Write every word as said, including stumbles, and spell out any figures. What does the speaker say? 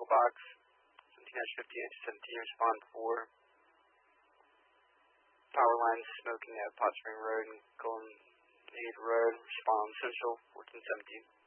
Eagle Box, seventeen fifty H seventeen, respond four. Power lines smoking at Pot Spring Road and Golden Aid Road, respond Central, fourteen seventeen.